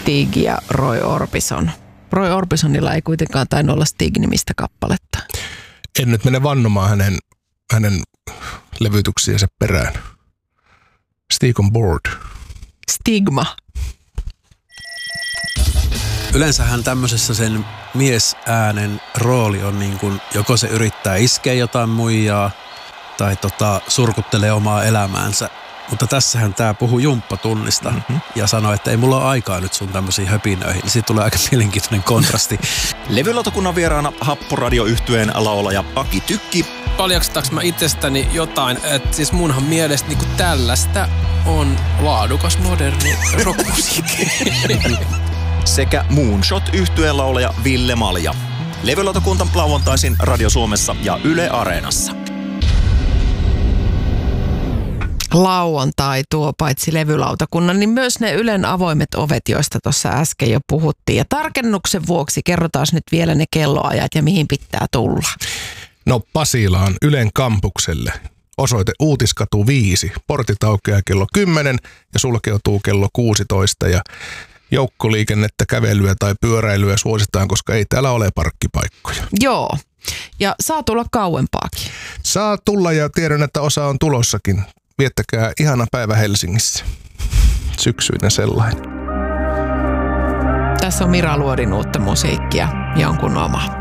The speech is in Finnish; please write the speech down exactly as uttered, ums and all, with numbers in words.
Stig ja Roy Orbison. Roy Orbisonilla ei kuitenkaan tainnut olla Stig-nimistä kappaletta. En nyt mene vannomaan hänen, hänen levytyksiensä perään. Stig on board. Stigma. Yleensähän tämmöisessä sen miesäänen rooli on niin kuin, joko se yrittää iskeä jotain muijaa tai tota, surkuttelee omaa elämäänsä. Mutta tässähän tää puhuu jumppatunnista mm-hmm. ja sanoi, että ei mulla ole aikaa nyt sun tämmöisiin höpinöihin. Niin siitä tulee aika mielenkiintoinen kontrasti. Levylautakunnan vieraana Happoradio-yhtyeen laulaja Aki Tykki. Paljastaks mä itsestäni jotain, että siis munhan mielestä niinku tällaista on laadukas moderni rockmusiikki. Sekä Moonshot-yhtyeen laulaja Ville Malja. Levylautakunta lauantaisin Radio Suomessa ja Yle Areenassa. Lauantai tuo paitsi levylautakunnan, niin myös ne Ylen avoimet ovet, joista tuossa äsken jo puhuttiin. Ja tarkennuksen vuoksi kerrotaan nyt vielä ne kelloajat ja mihin pitää tulla. No Pasilaan Ylen kampukselle. Osoite Uutiskatu viisi. Portit aukeaa kello kymmenen ja sulkeutuu kello kuusitoista. Ja joukkoliikennettä, kävelyä tai pyöräilyä suositaan, koska ei täällä ole parkkipaikkoja. Joo. Ja saa tulla kauempaakin. Saa tulla ja tiedän, että osa on tulossakin. Viettäkää ihana päivä Helsingissä. Syksyinen sellainen. Tässä on Mira Luodin uutta musiikkia, jonkun oma.